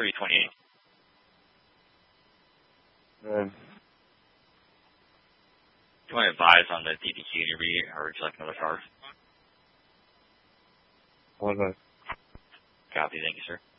328. Good. Do you want to advise on the DDQ or would you like another card? Okay. Copy. Thank you, sir.